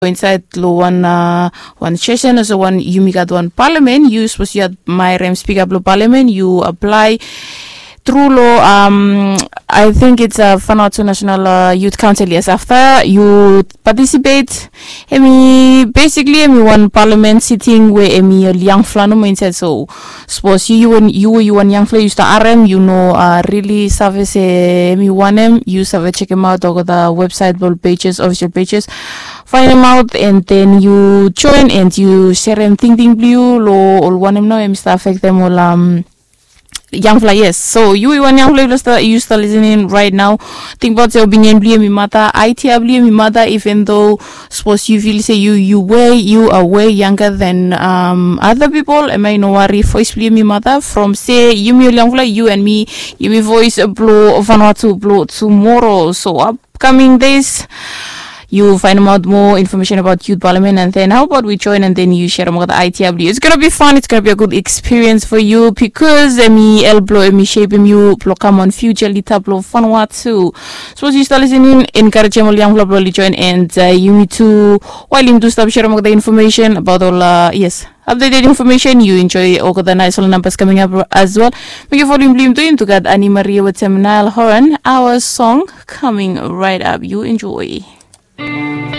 inside lo one session so one you got one parliament you supposed you had my rem speak up lo parliament you apply through law I think it's a Vanuatu National Youth Council. Yes, after you participate basically one parliament sitting where young flano mindset so suppose you one young fla you start RM really service one you serve check him out over the website pages official pages find them out and then you join and you share them thinking blue lo all one them know start affect them all young fly, yes. So you one young fly you start listening right now. Think about your opinion, blame me matter. IT blame me matter. Even though suppose you feel say you are way younger than other people. Am I no worry? Voice blame me matter. From say you me young fly, you and me, you me voice blow Vanuatu blow tomorrow. So upcoming days. You find out more information about Youth Parliament and then how about we join and then you share about the ITW. It's gonna be fun, it's gonna be a good experience for you because shape you come on future little fun what too. Suppose you start listening, encourage them young people join and you need to while him to stop sharing about the information about all updated information you enjoy all the nice little numbers coming up as well. Make you follow him to get Annie Maria with Niall Horan, our song coming right up. You enjoy.